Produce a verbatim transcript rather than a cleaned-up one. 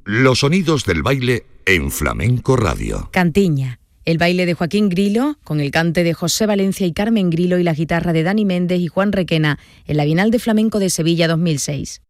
Los sonidos del baile en Flamenco Radio. Cantiña, el baile de Joaquín Grilo, con el cante de José Valencia y Carmen Grilo y la guitarra de Dani Méndez y Juan Requena en la Bienal de Flamenco de Sevilla dos mil seis.